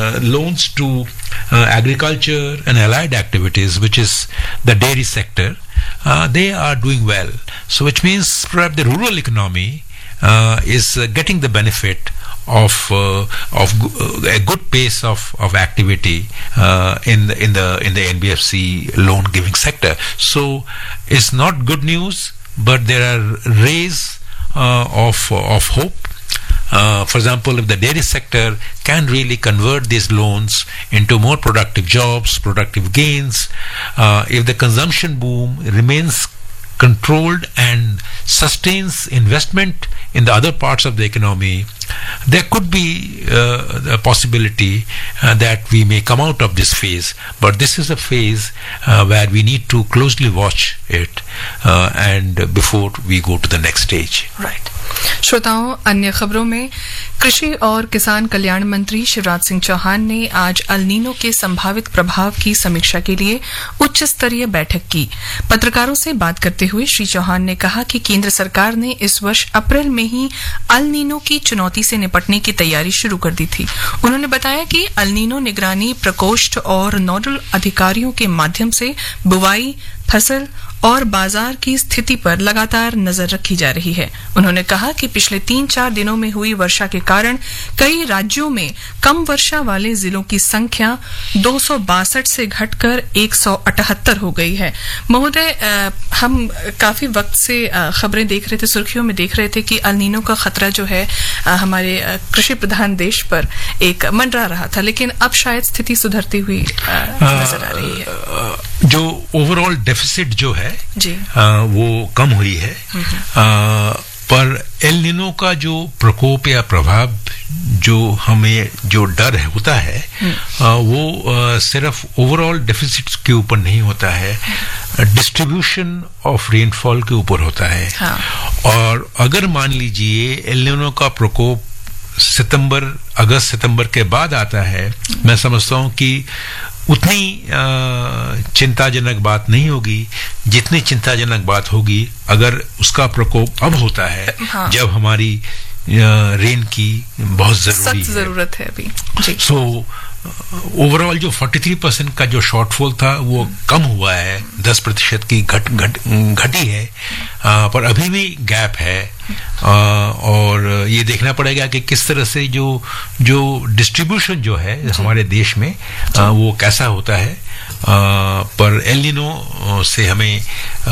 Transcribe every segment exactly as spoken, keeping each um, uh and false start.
uh, loans to uh, agriculture and allied activities, which is the dairy sector, uh, they are doing well. So which means perhaps the rural economy uh, is uh, getting the benefit of uh, of uh, a good pace of, of activity uh, in the in the in the N B F C loan giving sector. So it's not good news, but there are rays uh, of of hope. Uh, for example, if the dairy sector can really convert these loans into more productive jobs, productive gains, uh, if the consumption boom remains controlled and sustains investment in the other parts of the economy, there could be uh, a possibility uh, that we may come out of this phase. But this is a phase uh, where we need to closely watch it uh, and before we go to the next stage. Right. श्रोताओं, अन्य खबरों में कृषि और किसान कल्याण मंत्री शिवराज सिंह चौहान ने आज अल नीनो के संभावित प्रभाव की समीक्षा के लिए उच्च स्तरीय बैठक की। पत्रकारों से बात करते हुए श्री चौहान ने कहा कि केंद्र सरकार ने इस वर्ष अप्रैल में ही अल नीनो की चुनौती से निपटने की तैयारी शुरू कर दी थी। उन्होंने बताया कि अल नीनो निगरानी प्रकोष्ठ और नोडल अधिकारियों के माध्यम से बुवाई, फसल और बाजार की स्थिति पर लगातार नजर रखी जा रही है। उन्होंने कहा कि पिछले तीन चार दिनों में हुई वर्षा के कारण कई राज्यों में कम वर्षा वाले जिलों की संख्या दो सौ बासठ से घटकर एक सौ अठहत्तर हो गई है। महोदय, हम काफी वक्त से खबरें देख रहे थे, सुर्खियों में देख रहे थे कि अल नीनो का खतरा जो है हमारे कृषि प्रधान देश पर एक मंडरा रहा था, लेकिन अब शायद स्थिति सुधरती हुई नजर आ रही है। जो ओवरऑल डेफिसिट जो है जी आ, वो कम हुई है, आ, पर एल नीनो का जो प्रकोप या प्रभाव जो हमें जो डर है होता है आ, वो आ, सिर्फ ओवरऑल डेफिसिट के ऊपर नहीं होता है, डिस्ट्रीब्यूशन ऑफ रेनफॉल के ऊपर होता है। हाँ। और अगर मान लीजिए एल नीनो का प्रकोप सितंबर अगस्त सितंबर के बाद आता है, मैं समझता हूं कि उतनी चिंताजनक बात नहीं होगी जितनी चिंताजनक बात होगी अगर उसका प्रकोप अब होता है। हाँ। जब हमारी रेन की बहुत जरूरी है, जरूरत है अभी। सो ओवरऑल जो तैंतालीस परसेंट का जो शॉर्टफॉल था वो कम हुआ है, दस प्रतिशत की घट घट घटी है, आ, पर अभी भी गैप है। आ, और ये देखना पड़ेगा कि किस तरह से जो जो डिस्ट्रीब्यूशन जो है हमारे देश में आ, वो कैसा होता है। आ, पर एल नीनो से हमें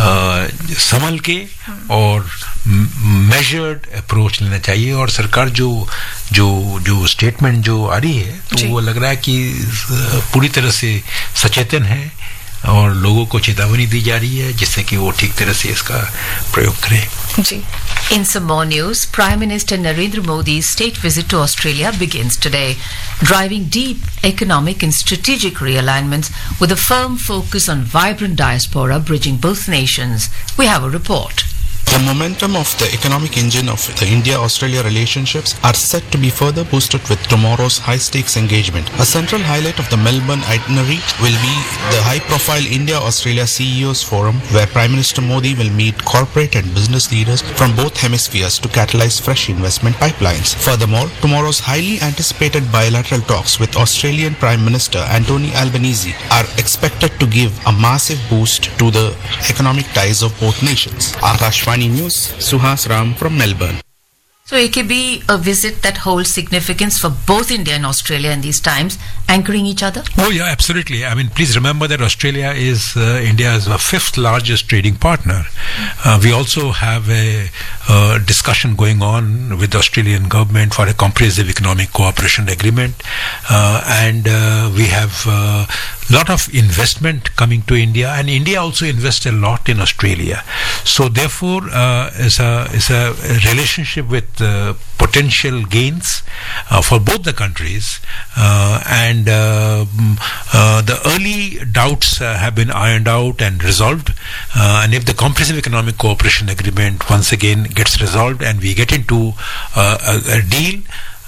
संभल के और मेजर्ड अप्रोच लेना चाहिए। और सरकार जो जो जो स्टेटमेंट जो आ रही है तो वो लग रहा है कि पूरी तरह से सचेतन है और लोगों को चेतावनी दी जा रही है जिससे कि वो ठीक तरह से इसका प्रयोग करें। जी। In some more news, Prime Minister Narendra Modi's state visit to Australia begins today, driving deep economic and strategic realignments with a firm focus on vibrant diaspora bridging both nations. We have a report. The momentum of the economic engine of the India-Australia relationships are set to be further boosted with tomorrow's high-stakes engagement. A central highlight of the Melbourne itinerary will be the high-profile India-Australia C E Os Forum, where Prime Minister Modi will meet corporate and business leaders from both hemispheres to catalyze fresh investment pipelines. Furthermore, tomorrow's highly anticipated bilateral talks with Australian Prime Minister Anthony Albanese are expected to give a massive boost to the economic ties of both nations. Akashvani News, Suhas Ram from Melbourne. So it could be a visit that holds significance for both India and Australia in these times, anchoring each other? Oh yeah, absolutely. I mean, please remember that Australia is uh, India's fifth largest trading partner. Uh, we also have a uh, discussion going on with the Australian government for a comprehensive economic cooperation agreement. Uh, and uh, we have a lot of investment coming to India, and India also invests a lot in Australia. So therefore, uh, it's a, it's a relationship with Uh, potential gains uh, for both the countries, uh, and uh, uh, the early doubts uh, have been ironed out and resolved, uh, and if the comprehensive economic cooperation agreement once again gets resolved and we get into uh, a, a deal,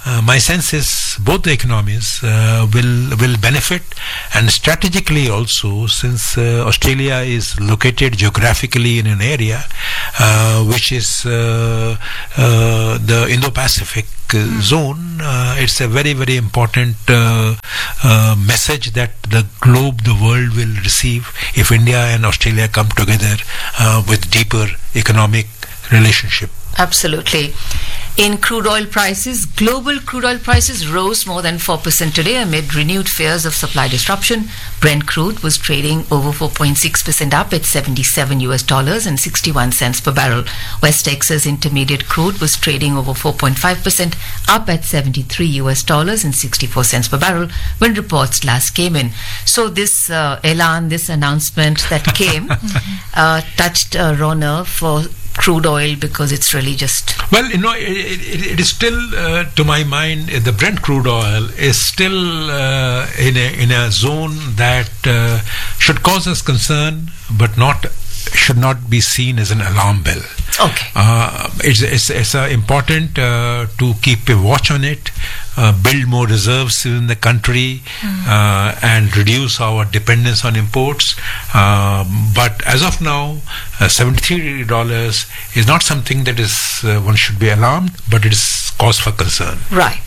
uh, my sense is both the economies uh, will will benefit, and strategically also, since uh, Australia is located geographically in an area uh, which is uh, uh, the Indo-Pacific uh, zone, uh, it's a very very important uh, uh, message that the globe, the world will receive if India and Australia come together uh, with deeper economic relationship. Absolutely. In crude oil prices, global crude oil prices rose more than four percent today amid renewed fears of supply disruption. Brent crude was trading over four point six percent up at seventy-seven U S dollars and sixty-one cents per barrel. West Texas Intermediate crude was trading over four point five percent up at seventy-three U S dollars and sixty-four cents per barrel when reports last came in. So this uh, elan, this announcement that came uh, touched a raw nerve for crude oil, because it's really just... Well, you know, it, it, it is still, uh, to my mind, the Brent crude oil is still uh, in, a, in a zone that uh, should cause us concern, but not should not be seen as an alarm bell. Okay. Uh, it's it's, it's uh, important uh, to keep a watch on it, uh, build more reserves in the country, mm. uh, and reduce our dependence on imports. Uh, but as of now, uh, seventy-three dollars is not something that is uh, one should be alarmed, but it is cause for concern. Right.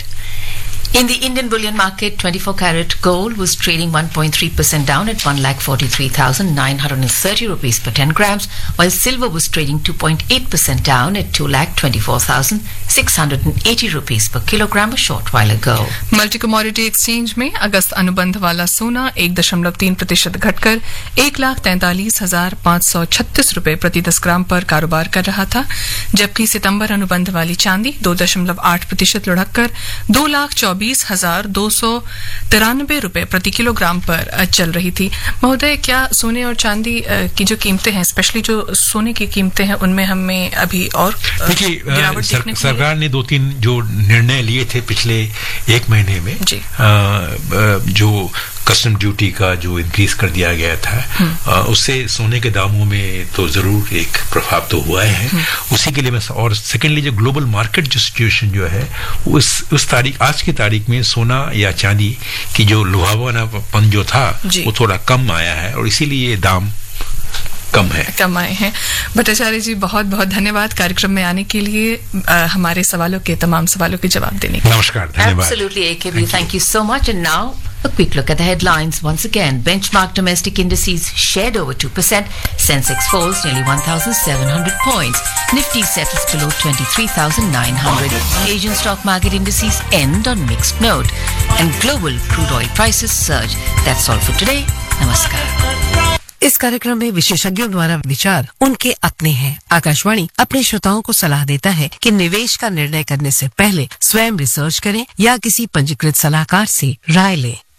In the Indian bullion market, twenty-four carat gold was trading one point three percent down at one lakh forty-three thousand nine hundred thirty rupees per ten grams, while silver was trading two point eight percent down at two lakh twenty-four thousand six hundred eighty rupees per kilogram a short while ago. Multi commodity exchange में अगस्त अनुबंध वाला सोना एक दशमलव तीन प्रतिशत घटकर एक लाख तैंतालीस हजार पाँच सौ छत्तीस रुपए प्रति दस ग्राम पर कारोबार कर रहा था, जबकि सितंबर अनुबंध वाली चांदी दो दशमलव आठ प्रतिशत लुढ़ककर दो लाख चौबीस बीस हजार दो सौ तिरानबे रुपए प्रति किलोग्राम पर चल रही थी। महोदय, क्या सोने और चांदी की जो कीमतें हैं, स्पेशली जो सोने की कीमतें हैं, उनमें हमें अभी और देखिए सर, सरकार ने दो तीन जो निर्णय लिए थे पिछले एक महीने में, आ, जो कस्टम ड्यूटी का जो इंक्रीज कर दिया गया था, आ, उससे सोने के दामों में तो जरूर एक प्रभाव तो हुआ है। उसी के लिए मैं, और सेकेंडली जो ग्लोबल मार्केट जो सिचुएशन जो है, उस उस तारीख आज की तारीख में सोना या चांदी की जो लुभावनापन जो था वो थोड़ा कम आया है, और इसीलिए दाम कम है कम आए हैं। भट्टाचार्य जी, बहुत बहुत धन्यवाद कार्यक्रम में आने के लिए, आ, हमारे सवालों के तमाम सवालों के जवाब देने के लिए। नमस्कार, धन्यवाद। Absolutely, A K B, thank you so much. And now a quick look at the headlines once again. Benchmark domestic indices shared over two percent. Sensex falls nearly one thousand seven hundred points. Nifty settles below twenty-three thousand nine hundred. Asian stock market indices end on mixed note. And global crude oil prices surge. That's all for today. Namaskar. इस कार्यक्रम में विशेषज्ञों द्वारा विचार उनके अपने हैं। आकाशवाणी अपने श्रोताओं को सलाह देता है कि निवेश का निर्णय करने से पहले स्वयं रिसर्च करें या किसी पंजीकृत सलाहकार से राय लें।